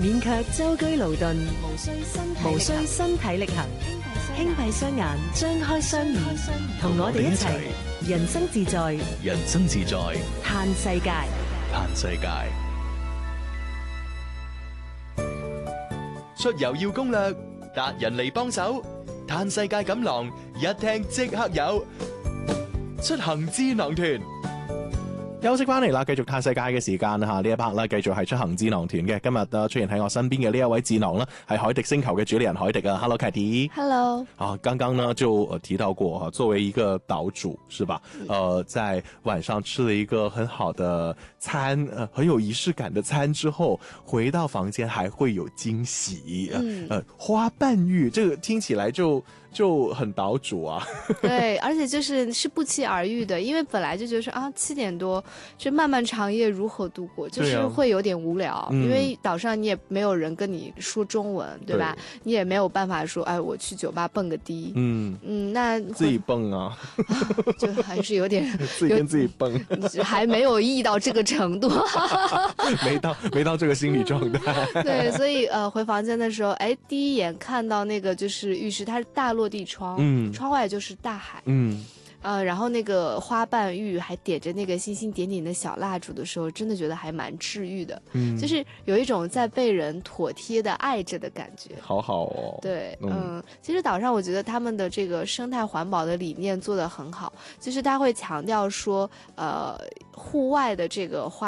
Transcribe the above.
免卻舟車勞頓，無需身體力行，輕閉雙眼，張開雙耳，同我哋一齊人生自在， 人生自在， 嘆世界， 嘆世界。出遊要攻略，達人嚟幫手，嘆世界錦囊一聽即刻有，出行智囊團。 休息翻嚟啦，繼續嘆世界嘅時間啦吓，呢一 part 啦，繼續係出行智囊團嘅。今日出現喺我身邊嘅呢一位智囊啦，係海迪星球嘅主理人海迪啊。Hello， 凱迪。 Hello。 剛剛呢就提到過作為一個島主，是吧？在晚上吃了一個很好的餐，很有儀式感的餐之後，回到房間還會有驚喜。花瓣浴，這個聽起來就很島主啊。 對，而且是不期而遇的，因為本來就覺得說啊，7點多。這漫漫長夜如何度過，就是會有點無聊，因為島上你也沒有人跟你說中文，對吧？你也沒有辦法說，哎，我去酒吧蹦個迪，那自己蹦啊， 就還是有點自己跟自己蹦， 還沒有意到這個程度， 沒到這個心理狀態。 對，所以回房間的時候，哎，第一眼看到那個就是浴室，它是大落地窗，窗外就是大海，然後那個花瓣浴還點着那個星星點點的小蠟燭的時候，真的覺得還蠻治癒的，就是有一種在被人妥帖的愛着的感覺， 好好哦。 對，其實島上我覺得他們的這個生態環保的理念做得很好，就是他會強調說，戶外的這個花